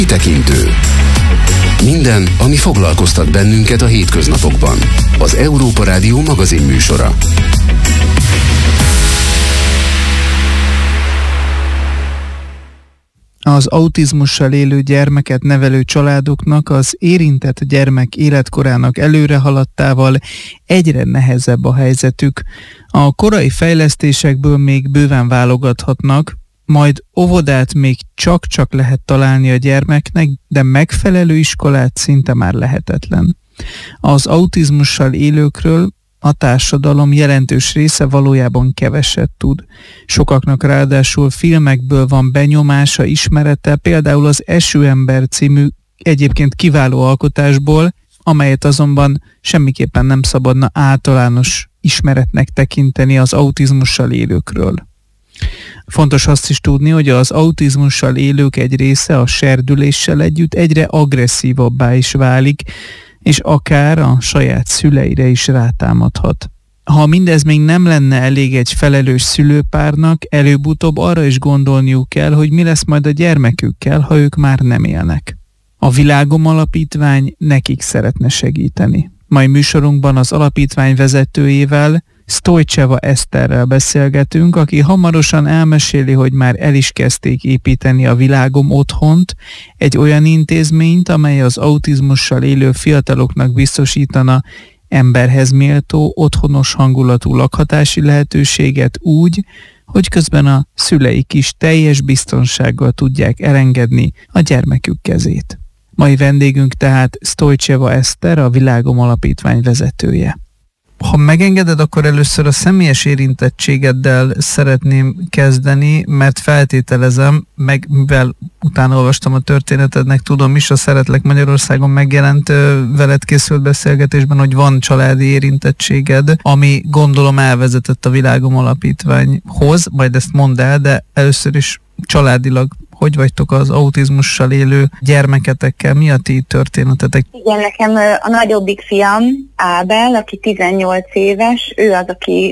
Kitekintő. Minden, ami foglalkoztat bennünket a hétköznapokban. Az Európa Rádió magazin műsora. Az autizmussal élő gyermeket nevelő családoknak az érintett gyermek életkorának előrehaladtával egyre nehezebb a helyzetük. A korai fejlesztésekből még bőven válogathatnak, majd óvodát még csak-csak lehet találni a gyermeknek, de megfelelő iskolát szinte már lehetetlen. Az autizmussal élőkről a társadalom jelentős része valójában keveset tud. Sokaknak ráadásul filmekből van benyomása, ismerete, például az Esőember című egyébként kiváló alkotásból, amelyet azonban semmiképpen nem szabadna általános ismeretnek tekinteni az autizmussal élőkről. Fontos azt is tudni, hogy az autizmussal élők egy része a serdüléssel együtt egyre agresszívabbá is válik, és akár a saját szüleire is rátámadhat. Ha mindez még nem lenne elég egy felelős szülőpárnak, előbb-utóbb arra is gondolniuk kell, hogy mi lesz majd a gyermekükkel, ha ők már nem élnek. A Világom Alapítvány nekik szeretne segíteni. Mai műsorunkban az alapítvány vezetőjével, Sztojcseva Eszterrel beszélgetünk, aki hamarosan elmeséli, hogy már el is kezdték építeni a Világom Otthont, egy olyan intézményt, amely az autizmussal élő fiataloknak biztosítana emberhez méltó, otthonos hangulatú lakhatási lehetőséget úgy, hogy közben a szüleik is teljes biztonsággal tudják elengedni a gyermekük kezét. Mai vendégünk tehát Sztojcseva Eszter, a Világom Alapítvány vezetője. Ha megengeded, akkor először a személyes érintettségeddel szeretném kezdeni, mert feltételezem, meg mivel utána olvastam a történetednek, tudom is, a Szeretlek Magyarországon megjelent veled készült beszélgetésben, hogy van családi érintettséged, ami gondolom elvezetett a Világom Alapítványhoz, majd ezt mondd el, de először is családilag hogy vagytok az autizmussal élő gyermeketekkel? Mi a ti történetetek? Igen, nekem a nagyobbik fiam, Ábel, aki 18 éves, ő az, aki